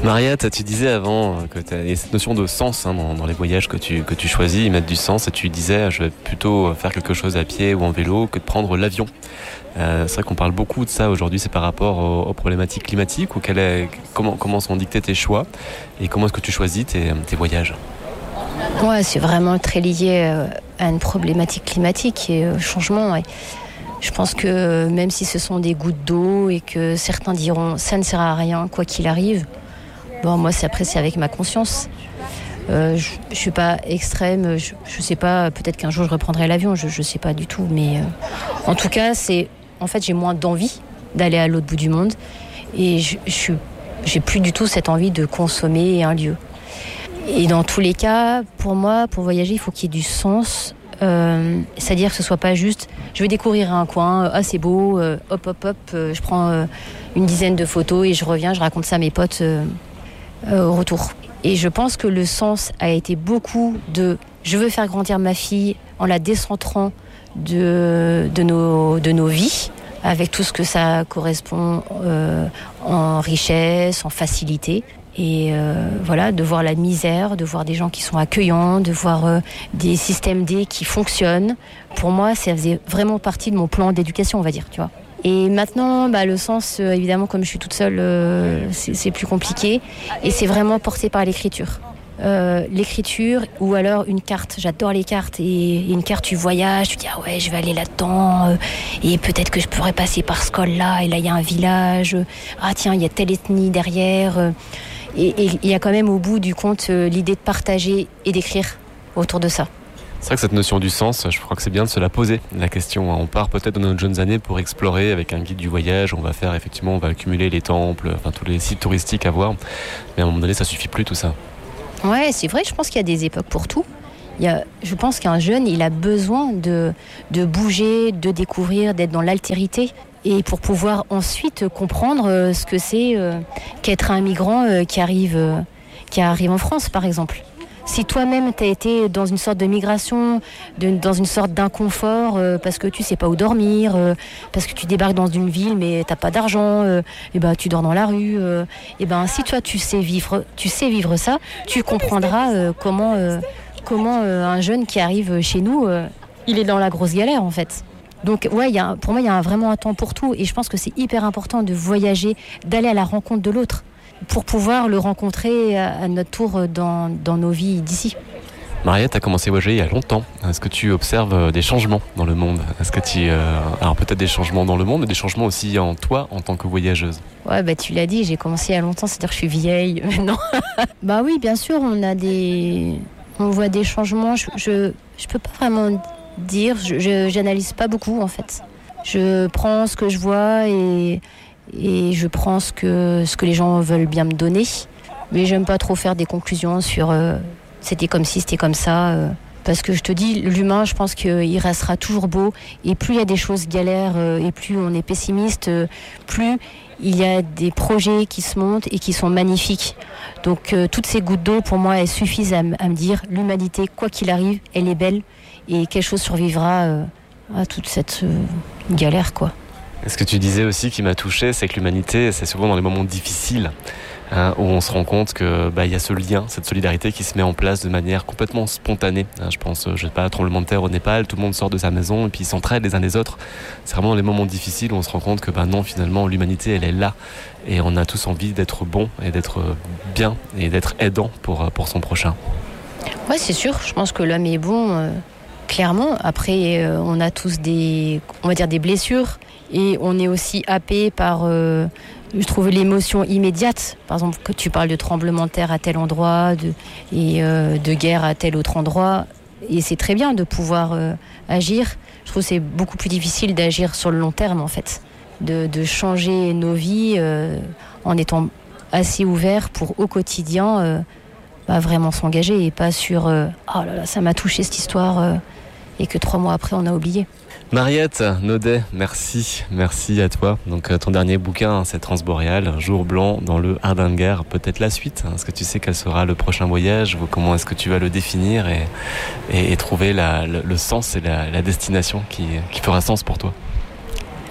Mariette, tu disais avant que tu as cette notion de sens dans les voyages que tu choisis, ils mettent du sens, et tu disais je vais plutôt faire quelque chose à pied ou en vélo que de prendre l'avion. C'est vrai qu'on parle beaucoup de ça aujourd'hui, c'est par rapport aux problématiques climatiques, ou comment sont dictés tes choix et comment est-ce que tu choisis tes voyages? Ouais, c'est vraiment très lié à une problématique climatique et au changement. Ouais. Je pense que même si ce sont des gouttes d'eau et que certains diront ça ne sert à rien quoi qu'il arrive, bon, moi c'est avec ma conscience. Je suis pas extrême, je sais pas, peut-être qu'un jour je reprendrai l'avion, je sais pas du tout, mais en tout cas j'ai moins d'envie d'aller à l'autre bout du monde et j'ai plus du tout cette envie de consommer un lieu. Et dans tous les cas, pour moi, pour voyager, il faut qu'il y ait du sens. C'est-à-dire que ce soit pas juste je vais découvrir un coin, c'est beau, je prends une dizaine de photos et je reviens, je raconte ça à mes potes au retour. Et je pense que le sens a été beaucoup de je veux faire grandir ma fille en la décentrant de nos vies, avec tout ce que ça correspond en richesse, en facilité. Et de voir la misère, de voir des gens qui sont accueillants, de voir des systèmes D qui fonctionnent. Pour moi, ça faisait vraiment partie de mon plan d'éducation, on va dire, tu vois. Et maintenant, le sens, évidemment, comme je suis toute seule, c'est plus compliqué. Et c'est vraiment porté par l'écriture. L'écriture ou alors une carte. J'adore les cartes. Et une carte, tu voyages, tu dis ah ouais, je vais aller là-dedans. Et peut-être que je pourrais passer par ce col-là. Et là, il y a un village. Ah tiens, il y a telle ethnie derrière. Et il y a quand même au bout du compte l'idée de partager et d'écrire autour de ça. C'est vrai que cette notion du sens, je crois que c'est bien de se la poser, la question. On part peut-être dans nos jeunes années pour explorer avec un guide du voyage. On va accumuler les temples, tous les sites touristiques à voir. Mais à un moment donné, ça suffit plus tout ça. Ouais, c'est vrai, je pense qu'il y a des époques pour tout. Je pense qu'un jeune, il a besoin de bouger, de découvrir, d'être dans l'altérité. Et pour pouvoir ensuite comprendre ce que c'est qu'être un migrant qui arrive en France, par exemple. Si toi-même tu as été dans une sorte de migration, dans une sorte d'inconfort, parce que tu sais pas où dormir, parce que tu débarques dans une ville mais t'as pas d'argent, tu dors dans la rue, si toi tu sais vivre ça, tu comprendras comment un jeune qui arrive chez nous, il est dans la grosse galère en fait. Donc ouais, pour moi il y a vraiment un temps pour tout et je pense que c'est hyper important de voyager, d'aller à la rencontre de l'autre pour pouvoir le rencontrer à notre tour dans nos vies d'ici. Mariette, tu as commencé à voyager il y a longtemps. Est-ce que tu observes des changements dans le monde ? Est-ce que alors peut-être des changements dans le monde, mais des changements aussi en toi en tant que voyageuse ? Ouais, tu l'as dit, j'ai commencé il y a longtemps, c'est-à-dire que je suis vieille maintenant. Oui, bien sûr, on voit des changements. Je peux pas vraiment dire, j'analyse pas beaucoup en fait. Je prends ce que je vois et je prends ce que les gens veulent bien me donner. Mais j'aime pas trop faire des conclusions sur c'était comme ci, c'était comme ça. Parce que je te dis, l'humain, je pense qu'il restera toujours beau. Et plus il y a des choses galères et plus on est pessimiste, plus il y a des projets qui se montent et qui sont magnifiques. Donc toutes ces gouttes d'eau, pour moi, elles suffisent à me dire l'humanité, quoi qu'il arrive, elle est belle. Et quelque chose survivra à toute cette galère, quoi. Et ce que tu disais aussi qui m'a touché, c'est que l'humanité, c'est souvent dans les moments difficiles où on se rend compte que y a ce lien, cette solidarité qui se met en place de manière complètement spontanée. Je pense, tremblement de terre au Népal, tout le monde sort de sa maison et puis ils s'entraident les uns les autres. C'est vraiment dans les moments difficiles où on se rend compte que non, finalement, l'humanité, elle est là et on a tous envie d'être bon et d'être bien et d'être aidant pour son prochain. Ouais, c'est sûr. Je pense que l'homme est bon, clairement. Après, on a tous des blessures. Et on est aussi happé par, je trouve, l'émotion immédiate. Par exemple, que tu parles de tremblement de terre à tel endroit de guerre à tel autre endroit. Et c'est très bien de pouvoir agir. Je trouve que c'est beaucoup plus difficile d'agir sur le long terme, en fait. De changer nos vies en étant assez ouverts pour, au quotidien, vraiment s'engager. Et pas sur « Oh là là, ça m'a touché cette histoire et que 3 mois après, on a oublié ». Mariette Naudet, merci à toi. Donc ton dernier bouquin, c'est Transboréal, Jour blanc dans le Hardanger. Peut-être la suite. Est-ce que tu sais quel sera le prochain voyage ou comment est-ce que tu vas le définir et trouver le sens et la destination qui fera sens pour toi ?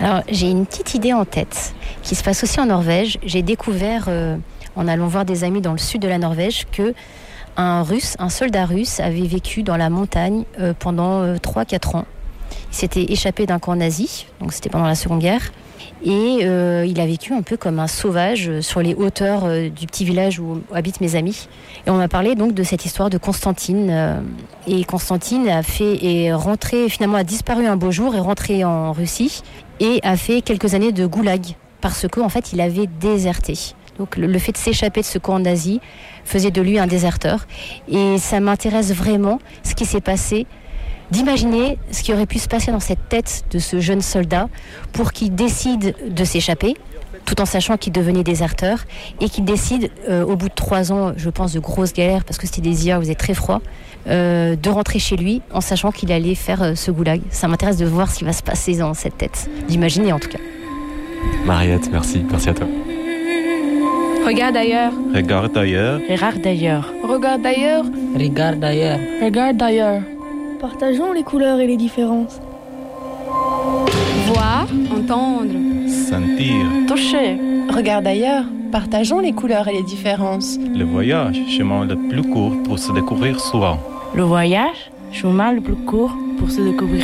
Alors, j'ai une petite idée en tête qui se passe aussi en Norvège. J'ai découvert, en allant voir des amis dans le sud de la Norvège, que un soldat russe, avait vécu dans la montagne pendant 3-4 ans. Il s'était échappé d'un camp nazi, donc c'était pendant la Seconde Guerre. Et il a vécu un peu comme un sauvage sur les hauteurs du petit village où habitent mes amis. Et on m'a parlé donc de cette histoire de Constantine. Et Constantine a disparu un beau jour, est rentré en Russie et a fait quelques années de goulag parce qu'en fait il avait déserté. Donc le fait de s'échapper de ce camp nazi faisait de lui un déserteur. Et ça m'intéresse vraiment ce qui s'est passé, d'imaginer ce qui aurait pu se passer dans cette tête de ce jeune soldat pour qu'il décide de s'échapper, tout en sachant qu'il devenait déserteur, et qu'il décide, au bout de 3 ans, je pense de grosses galères, parce que c'était des hivers où il faisait très froid, de rentrer chez lui en sachant qu'il allait faire ce goulag. Ça m'intéresse de voir ce qui va se passer dans cette tête, d'imaginer en tout cas. Mariette, merci à toi. Regarde ailleurs. Regarde ailleurs. Regarde ailleurs. Regarde ailleurs. Regarde ailleurs. Regarde ailleurs. Partageons les couleurs et les différences. Voir, entendre, Sentir. toucher. Regarde ailleurs. Partageons les couleurs et les différences. Le voyage, chemin le plus court pour se découvrir soi. Le voyage, chemin le plus court pour se découvrir